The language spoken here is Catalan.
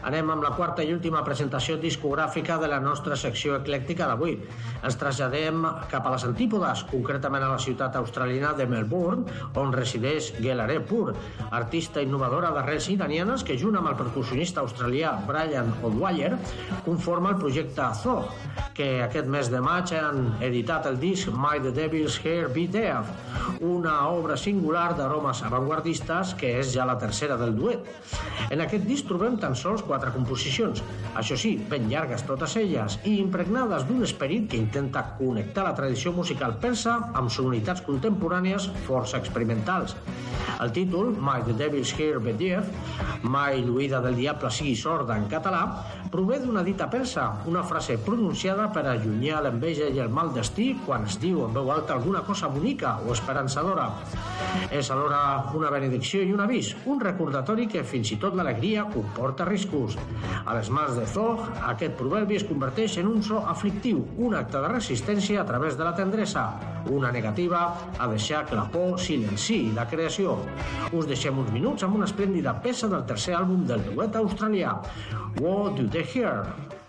Anem amb la quarta i última presentació discogràfica de la nostra secció eclèctica d'avui. Ens traslladem cap a les antípodes, concretament a la ciutat australiana de Melbourne, on resideix Gelare Pur, artista innovadora d'arrels iranianes que, junt amb el percussionista australià Brian O'Dwyer, conforma el projecte Zog, que aquest mes de maig han editat el disc May the Devil's Hair Be There, una obra singular d'aromes avantguardistes que és ja la tercera del duet. En aquest disc trobem tan sols 4 composicions, això sí, ben llargues totes elles i impregnades d'un esperit que intenta connectar la tradició musical persa amb sonoritats contemporànies força experimentals. El títol, May the Devil's Hair Be There, Mai l'oïda del diable sigui sorda en català, prové d'una dita persa, una frase pronunciada per allunyar l'enveja i el mal destí quan es diu en veu alta alguna cosa bonica o esperançadora. És alhora una benedicció i un avís, un recordatori que fins i tot l'alegria comporta riscos. A les mans de Zog, aquest proverbi es converteix en un so aflictiu, un acte de resistència a través de la tendresa, una negativa a deixar que la por silenciï la creació. Us deixem uns minuts amb una esplèndida peça del tercer àlbum del duet australià, What Do They Hear?